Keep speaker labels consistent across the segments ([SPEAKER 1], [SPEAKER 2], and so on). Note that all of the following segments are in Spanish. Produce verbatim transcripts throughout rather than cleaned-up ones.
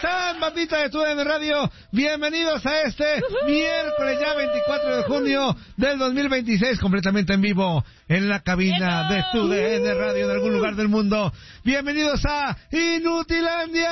[SPEAKER 1] están, bandita de Tu D N Radio? Bienvenidos a este uh-huh. miércoles ya veinticuatro de junio del dos mil veintiséis, completamente en vivo en la cabina de Tu D N Radio de algún lugar del mundo. Bienvenidos a Inutilandia.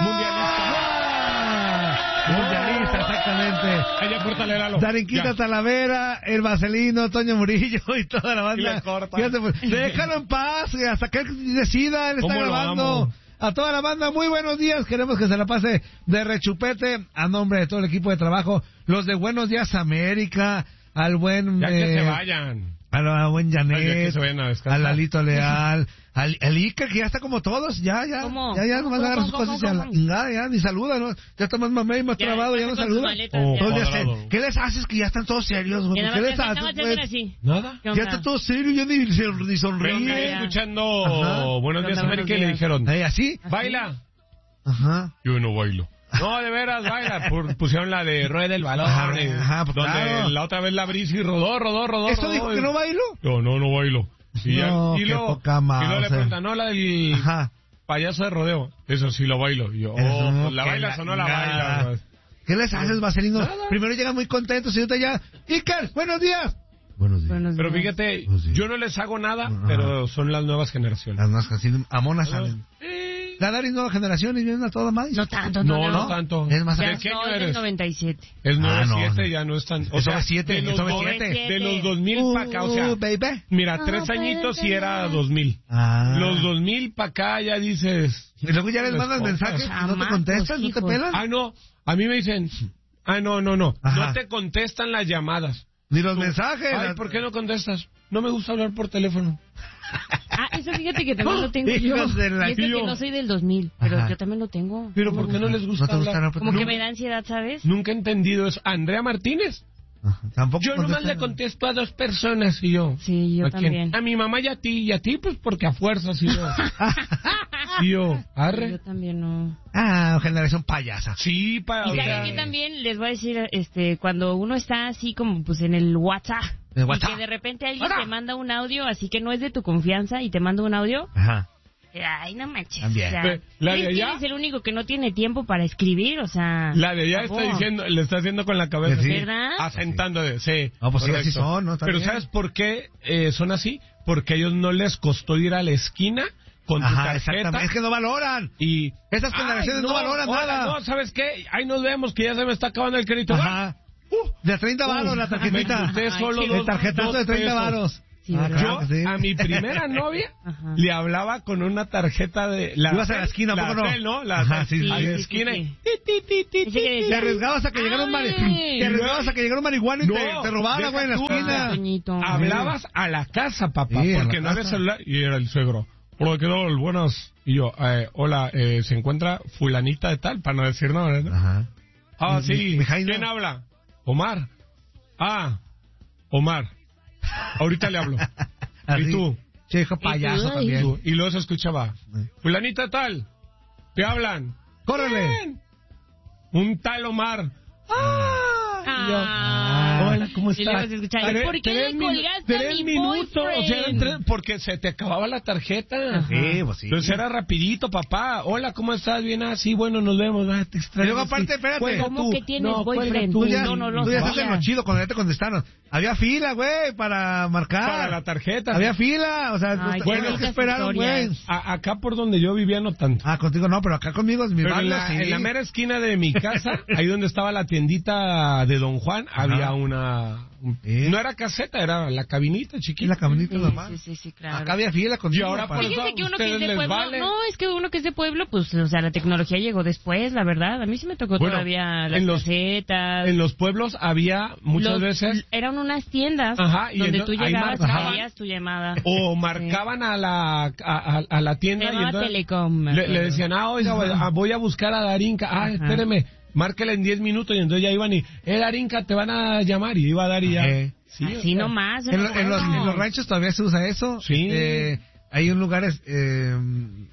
[SPEAKER 2] Mundialista.
[SPEAKER 1] Mundialista, exactamente.
[SPEAKER 2] Allá córtale, Lalo.
[SPEAKER 1] Darinquita Talavera, el Vaselino, Toño Murillo y toda la banda. Fíjate, pues, déjalo en paz hasta que él decida, él está grabando. A toda la banda, muy buenos días. Queremos que se la pase de rechupete a nombre de todo el equipo de trabajo. Los de Buenos Días América, al buen...
[SPEAKER 2] Ya
[SPEAKER 1] eh,
[SPEAKER 2] que se vayan.
[SPEAKER 1] A la buen Janet,
[SPEAKER 2] a
[SPEAKER 1] al Lalito Leal, al, al Iker, que ya está como todos, ya, ya,
[SPEAKER 3] ¿Cómo?
[SPEAKER 1] ya, ya, nomás agarra sus cosas y ya, ya, ya, ni saluda, ¿no? Ya está más mamé y más ya, trabado, ya no saluda.
[SPEAKER 2] Oh,
[SPEAKER 1] Entonces, ¿qué les haces que ya están todos serios? ¿Qué les haces?
[SPEAKER 2] Nada.
[SPEAKER 1] Ya está todo serio, ya ni, ni sonríe.
[SPEAKER 2] Me escuchando Ajá. Buenos Días América y le dijeron,
[SPEAKER 1] ¿así?
[SPEAKER 2] Baila.
[SPEAKER 1] Ajá.
[SPEAKER 2] Yo no bailo. No, de veras, baila. Por, pusieron la de Rueda del Balón.
[SPEAKER 1] Ajá,
[SPEAKER 2] y,
[SPEAKER 1] ajá, pues
[SPEAKER 2] donde
[SPEAKER 1] claro.
[SPEAKER 2] la otra vez la brisa y rodó, rodó, rodó.
[SPEAKER 1] ¿Esto
[SPEAKER 2] rodó,
[SPEAKER 1] dijo
[SPEAKER 2] y...
[SPEAKER 1] que no bailo?
[SPEAKER 2] No, no, no bailo. Y,
[SPEAKER 1] no,
[SPEAKER 2] y,
[SPEAKER 1] qué
[SPEAKER 2] lo,
[SPEAKER 1] poca más,
[SPEAKER 2] y luego le preguntan, no, la del
[SPEAKER 1] ajá.
[SPEAKER 2] payaso de rodeo. Eso sí lo bailo. Y yo, oh, pues la bailas la, o no la bailas. Pues.
[SPEAKER 1] ¿Qué les haces, Vaselino? Primero llegan muy contentos y ahorita ya... Iker, buenos días. Buenos días. Buenos días.
[SPEAKER 2] Pero fíjate, yo no les hago nada, ajá. pero son las nuevas generaciones.
[SPEAKER 1] Las nuevas generaciones, amonas salen. La Daris nueva generación y viene a toda más.
[SPEAKER 3] No tanto, no,
[SPEAKER 2] no,
[SPEAKER 3] no,
[SPEAKER 2] no tanto.
[SPEAKER 1] Es más,
[SPEAKER 3] ¿de qué año eres? Es noventa y siete.
[SPEAKER 2] Es noventa y siete,
[SPEAKER 1] ah, no.
[SPEAKER 2] ya no es tan...
[SPEAKER 1] O sea, siete,
[SPEAKER 2] de los,
[SPEAKER 1] siete.
[SPEAKER 2] de los dos mil
[SPEAKER 1] uh,
[SPEAKER 2] para acá, o sea...
[SPEAKER 1] Baby.
[SPEAKER 2] Mira,
[SPEAKER 3] oh,
[SPEAKER 2] tres añitos
[SPEAKER 3] baby.
[SPEAKER 2] y era dos mil.
[SPEAKER 1] Ah.
[SPEAKER 2] Los dos mil para acá ya dices...
[SPEAKER 1] Y luego ya les mandas mensajes, no te contestan, no te pelan.
[SPEAKER 2] Ah, no, a mí me dicen... Ah, no, no, no,
[SPEAKER 1] Ajá.
[SPEAKER 2] no te contestan las llamadas.
[SPEAKER 1] Ni los
[SPEAKER 2] Tú,
[SPEAKER 1] mensajes.
[SPEAKER 2] Ay, ¿por qué no contestas? No me gusta hablar por teléfono.
[SPEAKER 3] Ah, eso fíjate que también lo tengo yo.
[SPEAKER 1] La
[SPEAKER 3] y eso que no soy del dos mil, pero Ajá. yo también lo tengo.
[SPEAKER 2] Pero ¿por qué no les gusta,
[SPEAKER 1] no te gusta
[SPEAKER 2] hablar?
[SPEAKER 1] hablar?
[SPEAKER 3] Como que me da ansiedad, ¿sabes?
[SPEAKER 2] Nunca he entendido eso. Andrea Martínez.
[SPEAKER 1] Ajá. Tampoco
[SPEAKER 2] yo nomás le contesto a dos personas y yo.
[SPEAKER 3] Sí, yo
[SPEAKER 2] ¿a
[SPEAKER 3] también.
[SPEAKER 2] Quién? A mi mamá y a ti. Y a ti, pues porque a fuerzas y yo. y yo, arre.
[SPEAKER 3] Yo también no.
[SPEAKER 1] Ah, generación payasa.
[SPEAKER 2] Sí, para.
[SPEAKER 3] Y saben que también les voy a decir, este, cuando uno está así como pues en el WhatsApp.
[SPEAKER 1] ¿El WhatsApp?
[SPEAKER 3] Y que de repente alguien te manda un audio, así que no es de tu confianza y te manda un audio.
[SPEAKER 1] Ajá.
[SPEAKER 3] Ay, no manches.
[SPEAKER 1] También.
[SPEAKER 3] O sea,
[SPEAKER 2] la de allá
[SPEAKER 3] es el único que no tiene tiempo para escribir, o sea.
[SPEAKER 2] La de allá está diciendo, le está haciendo con la cabeza.
[SPEAKER 1] Sí.
[SPEAKER 3] ¿Verdad?
[SPEAKER 2] Asentando de, sí.
[SPEAKER 1] No, pues sí, así son, ¿no?
[SPEAKER 2] Pero ¿sabes por qué eh, son así? Porque a ellos no les costó ir a la esquina con
[SPEAKER 1] Ajá,
[SPEAKER 2] tu tarjeta.
[SPEAKER 1] Exactamente. Es que no valoran.
[SPEAKER 2] Y
[SPEAKER 1] estas generaciones no, no valoran
[SPEAKER 2] hola,
[SPEAKER 1] nada.
[SPEAKER 2] No, ¿sabes qué? Ahí nos vemos que ya se me está acabando el crédito.
[SPEAKER 1] Ajá. Uh, de treinta varos uh, la tarjetita.
[SPEAKER 2] Me solo
[SPEAKER 1] el tarjetazo de treinta varos.
[SPEAKER 3] Sí,
[SPEAKER 1] ah,
[SPEAKER 2] yo
[SPEAKER 1] sí.
[SPEAKER 2] a mi primera novia Ajá. le hablaba con una tarjeta de... La
[SPEAKER 1] Ibas a la esquina,
[SPEAKER 2] la
[SPEAKER 1] ¿poco no?
[SPEAKER 2] Tel, ¿no? La
[SPEAKER 1] Ajá, sí,
[SPEAKER 2] a
[SPEAKER 1] sí,
[SPEAKER 2] la
[SPEAKER 1] sí,
[SPEAKER 2] esquina.
[SPEAKER 3] Sí,
[SPEAKER 2] sí.
[SPEAKER 1] Te arriesgabas a que llegara un marihuana. Te arriesgabas a que llegara un marihuana y
[SPEAKER 2] no,
[SPEAKER 1] te, te robara, güey, en la esquina.
[SPEAKER 3] Toñito.
[SPEAKER 2] Hablabas a la casa, papá,
[SPEAKER 1] sí,
[SPEAKER 2] porque no había celular. Y era el suegro. Por lo que no, buenas. Y yo, eh, hola, eh, se encuentra fulanita de tal, para no decir nada, ¿no?
[SPEAKER 1] Ajá.
[SPEAKER 2] Ah, sí.
[SPEAKER 1] Mi,
[SPEAKER 2] ¿Quién habla? Omar. Ah, Omar. Ahorita le hablo.
[SPEAKER 1] Así.
[SPEAKER 2] ¿Y tú?
[SPEAKER 1] Che, hijo payaso
[SPEAKER 3] ¿Y
[SPEAKER 1] también.
[SPEAKER 2] Tú. Y luego se escuchaba. Fulanita tal. ¿Te hablan?
[SPEAKER 1] ¡Córrele!
[SPEAKER 2] ¿Quién? Un tal Omar. ¡Ah! Y yo,
[SPEAKER 3] Ah,
[SPEAKER 2] hola, ¿cómo estás?
[SPEAKER 3] Tres, ¿por qué le colgaste a mi
[SPEAKER 2] minutos, o sea, eran tres, porque se te acababa la tarjeta.
[SPEAKER 1] Sí, pues sí.
[SPEAKER 2] Entonces era rapidito, papá. Hola, ¿cómo estás? Bien, ah, sí, bueno, nos vemos. Ah, te extraño.
[SPEAKER 1] Luego aparte, espérate.
[SPEAKER 3] ¿Cómo que tienes
[SPEAKER 2] no,
[SPEAKER 3] boyfriend?
[SPEAKER 1] Tú ya,
[SPEAKER 3] no, no, no,
[SPEAKER 1] tú ya estás en lo chido cuando ya te contestaron. Había fila, güey, para marcar.
[SPEAKER 2] Para la tarjeta.
[SPEAKER 1] Había fila, o sea,
[SPEAKER 3] Ay,
[SPEAKER 1] bueno, que esperaron, güey.
[SPEAKER 2] Acá por donde yo vivía no tanto.
[SPEAKER 1] Ah, contigo no, pero acá conmigo es mi
[SPEAKER 2] Pero
[SPEAKER 1] barrio,
[SPEAKER 2] en la,
[SPEAKER 1] sí.
[SPEAKER 2] en la mera esquina de mi casa, ahí donde estaba la tiendita de Don Juan, Ajá. había una... Un, ¿Eh? No era caseta, era la cabinita chiquita.
[SPEAKER 1] Y la cabinita
[SPEAKER 3] sí,
[SPEAKER 1] normal.
[SPEAKER 3] Sí, sí, sí, claro.
[SPEAKER 1] Acá había fila contigo.
[SPEAKER 2] Y ahora
[SPEAKER 1] para...
[SPEAKER 3] Fíjense que uno que es de pueblo,
[SPEAKER 2] vale.
[SPEAKER 3] no, es que uno que es de pueblo, pues, o sea, la tecnología llegó después, la verdad. A mí sí me tocó bueno, todavía las
[SPEAKER 2] en los,
[SPEAKER 3] casetas.
[SPEAKER 2] En los pueblos había muchas
[SPEAKER 3] los,
[SPEAKER 2] veces...
[SPEAKER 3] Eran unas tiendas
[SPEAKER 2] Ajá, y
[SPEAKER 3] donde
[SPEAKER 2] entonces,
[SPEAKER 3] tú llegabas y
[SPEAKER 2] marcaban,
[SPEAKER 3] veías tu llamada.
[SPEAKER 2] O marcaban sí. a la a, a, a la tienda
[SPEAKER 3] Se
[SPEAKER 2] y entonces
[SPEAKER 3] Telecom,
[SPEAKER 2] le, le decían, ah, oiga, uh-huh. voy a buscar a Darinka. Ah, Ajá. espéreme, márquele en diez minutos y entonces ya iban y, eh, Darinka, te van a llamar y iba a dar y ya.
[SPEAKER 1] Eh.
[SPEAKER 3] Sí, Así o sea, nomás.
[SPEAKER 1] En, lo, en, los, en los ranchos todavía se usa eso.
[SPEAKER 2] Sí.
[SPEAKER 1] Eh, hay un lugar, eh,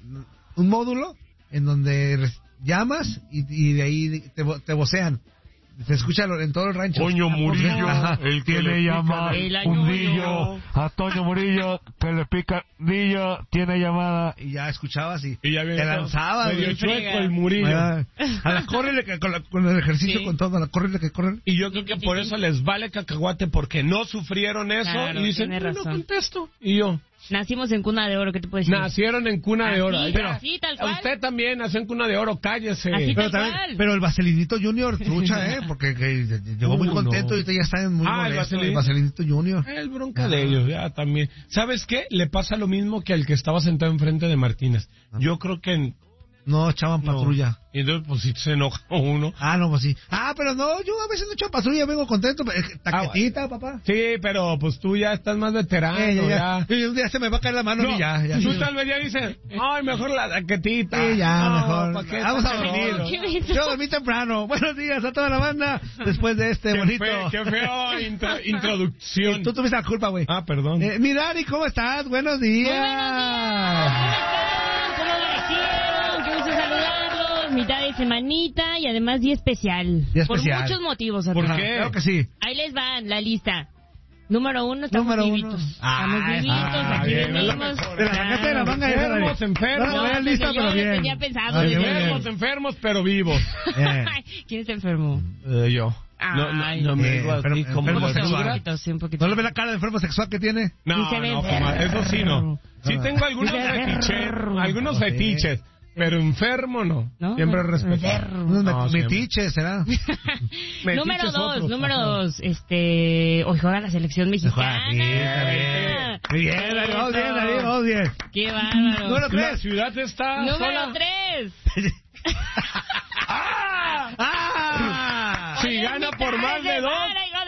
[SPEAKER 1] un módulo en donde llamas y, y de ahí te, te vocean. Se escucha en todo el rancho.
[SPEAKER 2] Toño Murillo,
[SPEAKER 1] Ajá.
[SPEAKER 2] el que
[SPEAKER 4] tiene
[SPEAKER 2] le
[SPEAKER 4] llamada.
[SPEAKER 3] Fundillo.
[SPEAKER 4] A Toño Murillo, que le pica Dillo, tiene llamada.
[SPEAKER 1] Y ya escuchabas y,
[SPEAKER 2] Y ya viene
[SPEAKER 1] te lanzabas.
[SPEAKER 2] medio
[SPEAKER 1] güey.
[SPEAKER 2] chueco el Murillo.
[SPEAKER 1] Ah, a la córrele que con, la- con el ejercicio,
[SPEAKER 3] Sí.
[SPEAKER 1] con todo, a la córrele que corren.
[SPEAKER 2] Y yo creo que por eso les vale cacahuate, porque no sufrieron eso.
[SPEAKER 3] Claro,
[SPEAKER 2] y dicen,
[SPEAKER 3] tiene
[SPEAKER 2] no, no
[SPEAKER 3] razón.
[SPEAKER 2] contesto. Y yo,
[SPEAKER 3] Nacimos en cuna de oro, ¿qué te puedes decir?
[SPEAKER 2] nacieron en cuna de oro.
[SPEAKER 3] Así,
[SPEAKER 2] Pero
[SPEAKER 3] así, tal cual.
[SPEAKER 2] usted también nació en cuna de oro, cállese.
[SPEAKER 3] Así
[SPEAKER 1] Pero,
[SPEAKER 3] tal
[SPEAKER 1] también,
[SPEAKER 3] cual.
[SPEAKER 1] pero el Vaselinito Junior, trucha, ¿eh? Porque que, llegó muy
[SPEAKER 2] Uh,
[SPEAKER 1] contento
[SPEAKER 2] no.
[SPEAKER 1] y ahorita ya está muy
[SPEAKER 2] Ah, el
[SPEAKER 1] molesto.
[SPEAKER 2] Vaselin.
[SPEAKER 1] El Vaselinito Junior.
[SPEAKER 2] El bronca de ellos, ya también. ¿Sabes qué? Le pasa lo mismo que al que estaba sentado enfrente de Martínez. Yo creo que... en-
[SPEAKER 1] No echaban
[SPEAKER 2] no.
[SPEAKER 1] patrulla.
[SPEAKER 2] Y entonces, pues, si se enoja uno.
[SPEAKER 1] Ah, no, pues sí. Ah, pero no, yo a veces no echo patrulla, vengo contento. eh, Taquetita, papá.
[SPEAKER 2] Sí, pero pues tú ya estás más veterano,
[SPEAKER 1] Eh,
[SPEAKER 2] ya.
[SPEAKER 1] ya, Y un día se me va a caer la mano
[SPEAKER 2] No,
[SPEAKER 1] y ya, ya.
[SPEAKER 2] tú tal vez ya dices, ay, mejor la taquetita.
[SPEAKER 1] Sí, ya,
[SPEAKER 2] No,
[SPEAKER 1] mejor.
[SPEAKER 2] ¿pa' qué
[SPEAKER 1] Vamos a
[SPEAKER 2] tanto
[SPEAKER 1] dormir.
[SPEAKER 2] rollo?
[SPEAKER 3] Qué bonito.
[SPEAKER 1] Yo dormí temprano. Buenos días a toda la banda. Después de este
[SPEAKER 2] Qué
[SPEAKER 1] bonito.
[SPEAKER 2] feo, qué feo intro-
[SPEAKER 1] Sí,
[SPEAKER 2] introducción.
[SPEAKER 1] tú tuviste la culpa, güey.
[SPEAKER 2] Ah, perdón.
[SPEAKER 1] Eh, mi Dari, ¿cómo estás? Buenos días.
[SPEAKER 3] ¿Cómo amanecieron? Qué gusto saludarlos. Mitad de semanita y además día especial.
[SPEAKER 1] Día
[SPEAKER 3] Por
[SPEAKER 1] especial.
[SPEAKER 3] muchos motivos.
[SPEAKER 2] ¿Por
[SPEAKER 3] Arturo.
[SPEAKER 2] qué?
[SPEAKER 1] Claro que sí.
[SPEAKER 3] Ahí les van la lista. Número uno, estamos
[SPEAKER 1] Número uno.
[SPEAKER 3] vivitos.
[SPEAKER 1] Ah,
[SPEAKER 3] estamos vivitos,
[SPEAKER 2] ah,
[SPEAKER 3] aquí
[SPEAKER 2] bien, es la
[SPEAKER 3] venimos.
[SPEAKER 2] mejor.
[SPEAKER 1] De la sacaste de la manga esa, Dari.
[SPEAKER 2] Enfermos, enfermos.
[SPEAKER 1] No,
[SPEAKER 3] No,
[SPEAKER 1] no,
[SPEAKER 3] pues
[SPEAKER 1] lista,
[SPEAKER 3] yo
[SPEAKER 1] pero
[SPEAKER 3] lo
[SPEAKER 1] bien.
[SPEAKER 3] tenía pensado.
[SPEAKER 1] Ah,
[SPEAKER 3] desde
[SPEAKER 1] muy bien.
[SPEAKER 2] Enfermos, enfermos, pero vivos.
[SPEAKER 1] Eh.
[SPEAKER 3] ¿Quién está enfermo?
[SPEAKER 2] Eh, yo. No, no,
[SPEAKER 3] Ay.
[SPEAKER 2] no me
[SPEAKER 1] Eh,
[SPEAKER 2] digo así
[SPEAKER 1] enfermo-
[SPEAKER 2] como
[SPEAKER 1] enfermo
[SPEAKER 2] la
[SPEAKER 1] sexual.
[SPEAKER 3] Un
[SPEAKER 2] sugra.
[SPEAKER 3] poquito, sí, un poquito.
[SPEAKER 1] ¿No le ves la cara de enfermo sexual que tiene?
[SPEAKER 2] No,
[SPEAKER 3] Sí se ve
[SPEAKER 2] no,
[SPEAKER 3] enfermo.
[SPEAKER 2] jamás. Eso sí no. Sí
[SPEAKER 3] Ah.
[SPEAKER 2] tengo algunos
[SPEAKER 3] Sí se ve
[SPEAKER 2] fetiches,
[SPEAKER 3] enfermo.
[SPEAKER 2] algunos
[SPEAKER 1] Sí.
[SPEAKER 2] fetiches, pero enfermo no.
[SPEAKER 3] ¿No?
[SPEAKER 2] Siempre respeto.
[SPEAKER 3] Enfermo.
[SPEAKER 1] Unos
[SPEAKER 2] No,
[SPEAKER 1] met-
[SPEAKER 2] siempre.
[SPEAKER 1] metiches, ¿será?
[SPEAKER 3] Número
[SPEAKER 2] Metiches
[SPEAKER 3] dos,
[SPEAKER 2] otros.
[SPEAKER 3] número
[SPEAKER 2] Ajá.
[SPEAKER 3] dos, este, hoy juega la selección mexicana.
[SPEAKER 1] Sí, está bien. Muy bien, Dari, vamos bien, Dari, vamos bien.
[SPEAKER 3] Qué bárbaro.
[SPEAKER 1] Número
[SPEAKER 2] La
[SPEAKER 1] tres.
[SPEAKER 2] ciudad está
[SPEAKER 3] Número
[SPEAKER 2] sola.
[SPEAKER 3] tres.
[SPEAKER 2] ¡Ah!
[SPEAKER 1] ¡Ah!
[SPEAKER 2] Si gana por más de dos,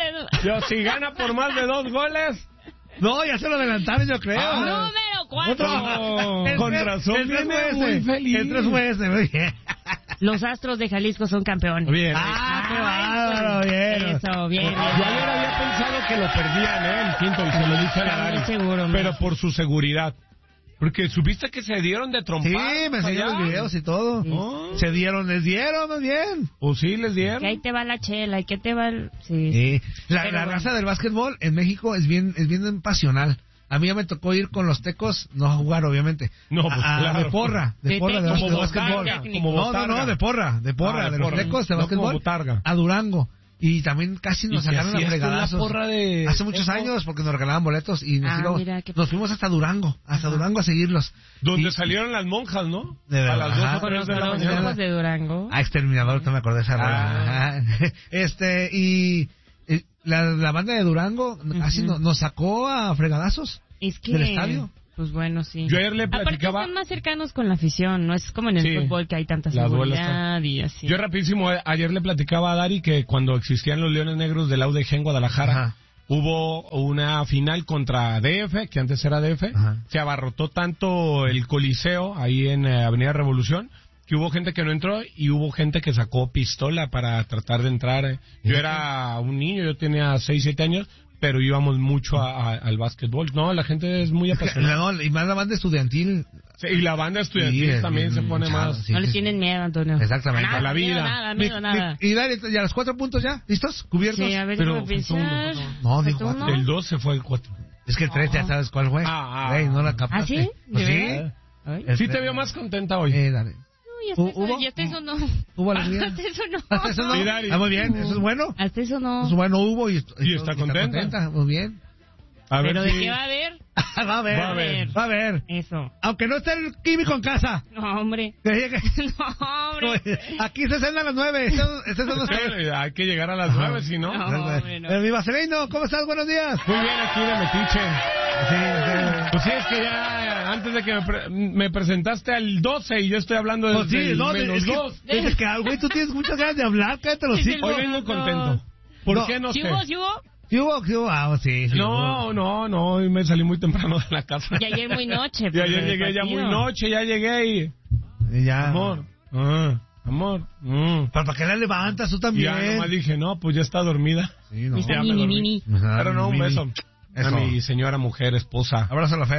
[SPEAKER 2] yo si gana por más de dos goles,
[SPEAKER 1] No, ya se lo adelantaron, yo creo.
[SPEAKER 2] Ah.
[SPEAKER 3] Número cuatro.
[SPEAKER 2] No,
[SPEAKER 1] El
[SPEAKER 2] con
[SPEAKER 1] tres-
[SPEAKER 2] razón
[SPEAKER 1] el tres
[SPEAKER 2] viene
[SPEAKER 1] fue
[SPEAKER 2] muy
[SPEAKER 1] ese.
[SPEAKER 2] feliz.
[SPEAKER 1] El tres fue ese, muy bien.
[SPEAKER 3] Los Astros de Jalisco son campeones.
[SPEAKER 2] bien.
[SPEAKER 1] Ah, qué
[SPEAKER 3] Ay,
[SPEAKER 1] bárbaro, bien.
[SPEAKER 3] Eso, bien.
[SPEAKER 2] Yo ayer había pensado que lo perdían, ¿eh? El quinto, y se lo dije a la
[SPEAKER 3] Estaba muy
[SPEAKER 2] Dari.
[SPEAKER 3] seguro, ¿no?
[SPEAKER 2] Pero por su seguridad. Porque supiste que se dieron de
[SPEAKER 1] Sí,
[SPEAKER 2] trompar.
[SPEAKER 1] me enseñaron
[SPEAKER 2] allá?
[SPEAKER 1] los videos y todo.
[SPEAKER 3] Sí.
[SPEAKER 2] Oh.
[SPEAKER 1] Se dieron, les dieron, más bien.
[SPEAKER 2] ¿O sí les dieron?
[SPEAKER 3] Que ahí te va la chela, y que te va el... Sí.
[SPEAKER 1] Sí. La,
[SPEAKER 3] Pero
[SPEAKER 1] la
[SPEAKER 3] bueno.
[SPEAKER 1] raza del básquetbol en México es bien, es bien pasional. A mí ya me tocó ir con los tecos, no a jugar, obviamente.
[SPEAKER 2] No, pues,
[SPEAKER 1] A- a-
[SPEAKER 2] claro.
[SPEAKER 1] De porra, de,
[SPEAKER 3] De
[SPEAKER 1] porra, de,
[SPEAKER 3] técnico.
[SPEAKER 1] básquet- de
[SPEAKER 2] Como
[SPEAKER 1] básquetbol.
[SPEAKER 2] botarga, como
[SPEAKER 1] No, no,
[SPEAKER 2] botarga.
[SPEAKER 1] no, de porra, de porra,
[SPEAKER 2] Ah, de
[SPEAKER 1] de, los
[SPEAKER 2] porra.
[SPEAKER 1] tecos de
[SPEAKER 2] No como
[SPEAKER 1] básquetbol.
[SPEAKER 2] botarga.
[SPEAKER 1] A Durango. Y también casi nos
[SPEAKER 2] ¿Y qué
[SPEAKER 1] sacaron a
[SPEAKER 2] hacías tú en la
[SPEAKER 1] fregadazos.
[SPEAKER 2] porra de
[SPEAKER 1] Hace muchos
[SPEAKER 2] teco?
[SPEAKER 1] años, porque nos regalaban boletos y nos
[SPEAKER 3] Ah,
[SPEAKER 1] íbamos.
[SPEAKER 3] mira, qué
[SPEAKER 1] Nos fuimos hasta Durango, hasta Durango a seguirlos.
[SPEAKER 2] Donde
[SPEAKER 1] Y-
[SPEAKER 2] salieron las monjas, ¿no?
[SPEAKER 1] De
[SPEAKER 2] a
[SPEAKER 1] verdad.
[SPEAKER 2] las dos
[SPEAKER 1] Ajá.
[SPEAKER 2] o
[SPEAKER 3] Con
[SPEAKER 2] tres
[SPEAKER 3] los
[SPEAKER 2] de la
[SPEAKER 3] conocidos
[SPEAKER 2] mañana.
[SPEAKER 3] de Durango.
[SPEAKER 1] Ah, Exterminador, te me acordé de esa
[SPEAKER 2] Ah.
[SPEAKER 1] rola. Ajá. Este, y eh, la, la banda de Durango casi
[SPEAKER 3] Ujú.
[SPEAKER 1] no- nos sacó a fregadazos
[SPEAKER 3] Es que...
[SPEAKER 1] del estadio.
[SPEAKER 3] Pues bueno, sí.
[SPEAKER 2] Yo ayer le
[SPEAKER 3] Aparte
[SPEAKER 2] platicaba-
[SPEAKER 3] están más cercanos con la afición, no es como en el
[SPEAKER 2] Sí.
[SPEAKER 3] fútbol que hay tanta
[SPEAKER 2] Las bolas
[SPEAKER 3] seguridad y así.
[SPEAKER 2] Yo rapidísimo, eh, ayer le platicaba a Dari que cuando existían los Leones Negros del A U D G en Guadalajara,
[SPEAKER 1] Ajá.
[SPEAKER 2] hubo una final contra D F, que antes era D F,
[SPEAKER 1] Ajá.
[SPEAKER 2] se abarrotó tanto el Coliseo ahí en eh, Avenida Revolución, que hubo gente que no entró y hubo gente que sacó pistola para tratar de entrar. eh. Yo era un niño, yo tenía seis, siete años, pero íbamos mucho a- a- al básquetbol. No, la gente es muy
[SPEAKER 1] Es que,
[SPEAKER 2] apasionada.
[SPEAKER 1] no, y más la banda estudiantil.
[SPEAKER 2] Sí, y la banda estudiantil
[SPEAKER 1] Sí, es
[SPEAKER 2] también
[SPEAKER 1] bien
[SPEAKER 2] se pone
[SPEAKER 1] chava,
[SPEAKER 2] más...
[SPEAKER 1] sí,
[SPEAKER 3] no
[SPEAKER 1] sí,
[SPEAKER 3] le
[SPEAKER 1] sí.
[SPEAKER 3] tienen miedo, Antonio.
[SPEAKER 1] Exactamente.
[SPEAKER 3] Nada,
[SPEAKER 2] A la
[SPEAKER 3] miedo,
[SPEAKER 2] vida.
[SPEAKER 3] Nada,
[SPEAKER 1] Mi-
[SPEAKER 3] miedo, nada.
[SPEAKER 1] mi- y Dari, ¿y a los cuatro puntos ya? ¿Listos? ¿Cubiertos?
[SPEAKER 3] Sí, a ver,
[SPEAKER 2] Pero
[SPEAKER 3] déjame
[SPEAKER 2] faltó uno,
[SPEAKER 3] pensar.
[SPEAKER 2] faltó
[SPEAKER 1] No, dijo
[SPEAKER 3] ¿Faltó
[SPEAKER 1] cuatro.
[SPEAKER 3] uno?
[SPEAKER 2] El dos se fue el cuatro.
[SPEAKER 1] Es que el tres ya sabes cuál fue.
[SPEAKER 2] Ah, ah.
[SPEAKER 1] Güey, no la captaste.
[SPEAKER 3] ¿Ah, sí?
[SPEAKER 1] Pues
[SPEAKER 3] ¿De
[SPEAKER 1] sí.
[SPEAKER 3] verdad? Ay.
[SPEAKER 1] El
[SPEAKER 2] Sí
[SPEAKER 1] tres.
[SPEAKER 2] te veo más contenta hoy.
[SPEAKER 1] Eh, dale.
[SPEAKER 3] Uy, hasta eso,
[SPEAKER 1] ¿Hubo?
[SPEAKER 3] y hasta eso no.
[SPEAKER 1] ¿Hubo alegría?
[SPEAKER 3] Hasta eso no.
[SPEAKER 1] Hasta eso no.
[SPEAKER 2] Sí, Dari.
[SPEAKER 1] Ah, muy bien, eso es bueno.
[SPEAKER 3] Hasta eso no.
[SPEAKER 1] Eso es bueno, hubo y,
[SPEAKER 2] Y está contenta.
[SPEAKER 1] Muy bien.
[SPEAKER 2] A ver
[SPEAKER 3] Pero ¿de
[SPEAKER 2] si-
[SPEAKER 3] qué va a haber?
[SPEAKER 1] va a ver,
[SPEAKER 2] Va a ver.
[SPEAKER 1] va a ver.
[SPEAKER 3] Eso.
[SPEAKER 1] Aunque no esté el químico en casa.
[SPEAKER 3] No, hombre.
[SPEAKER 1] Que llegue.
[SPEAKER 3] No, hombre.
[SPEAKER 1] Aquí se cenan a las nueve. Estos, estos son los
[SPEAKER 2] Sí, hay que llegar a las nueve, si no.
[SPEAKER 3] No, hombre, no.
[SPEAKER 1] Eh, mi Vaselino, ¿cómo estás? Buenos días.
[SPEAKER 2] Muy bien, aquí de Metiche.
[SPEAKER 1] Sí, sí.
[SPEAKER 2] Pues sí, es que ya antes de que me, pre- me presentaste al doce y yo estoy hablando del,
[SPEAKER 1] Pues sí,
[SPEAKER 2] del
[SPEAKER 1] no,
[SPEAKER 2] menos
[SPEAKER 1] es que,
[SPEAKER 2] dos.
[SPEAKER 1] es que, güey, tú tienes muchas ganas de hablar, cállate los
[SPEAKER 3] Sí,
[SPEAKER 1] hijos.
[SPEAKER 2] Hoy vengo contento. ¿Por
[SPEAKER 1] No.
[SPEAKER 2] qué no
[SPEAKER 3] ¿Sí
[SPEAKER 2] sé?
[SPEAKER 3] hubo, sí hubo?
[SPEAKER 1] ¿Qué hubo? ¿Qué hubo? Ah, sí, sí.
[SPEAKER 2] No, no, no, hoy me salí muy temprano de la casa.
[SPEAKER 3] Y ayer muy noche.
[SPEAKER 2] Y
[SPEAKER 3] pues,
[SPEAKER 2] ayer
[SPEAKER 3] el
[SPEAKER 2] llegué ya muy
[SPEAKER 3] partido.
[SPEAKER 2] noche, ya llegué y...
[SPEAKER 1] Y ya.
[SPEAKER 2] Amor, ah, amor, mm.
[SPEAKER 1] ¿Para, para qué la levantas tú
[SPEAKER 2] Y
[SPEAKER 1] también?
[SPEAKER 2] ya nomás dije, no, pues ya está dormida.
[SPEAKER 1] Sí, no.
[SPEAKER 3] Está
[SPEAKER 2] Ya me
[SPEAKER 3] Mini,
[SPEAKER 2] dormí.
[SPEAKER 3] mini.
[SPEAKER 1] Ajá,
[SPEAKER 2] Pero no, un
[SPEAKER 1] Mini.
[SPEAKER 2] beso
[SPEAKER 1] Eso.
[SPEAKER 2] a mi señora mujer, esposa.
[SPEAKER 1] Abrazo a la Fers.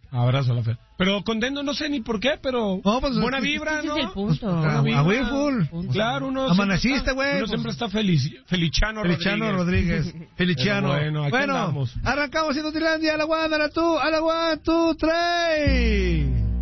[SPEAKER 2] Abrazo a la fe. Pero contento, no sé ni por qué, pero
[SPEAKER 1] no, pues,
[SPEAKER 2] buena vibra,
[SPEAKER 3] ese
[SPEAKER 2] ¿no?
[SPEAKER 3] Es el punto.
[SPEAKER 1] A, a Willful.
[SPEAKER 2] Claro, uno
[SPEAKER 1] amaneciste, güey.
[SPEAKER 2] Uno
[SPEAKER 1] pues,
[SPEAKER 2] siempre está feliz. Feliciano,
[SPEAKER 1] Feliciano Rodríguez.
[SPEAKER 2] Rodríguez.
[SPEAKER 1] Feliciano.
[SPEAKER 2] Bueno, aquí
[SPEAKER 1] bueno
[SPEAKER 2] andamos.
[SPEAKER 1] Arrancamos en Utilandia, a la one, a la two, a la one, two, three.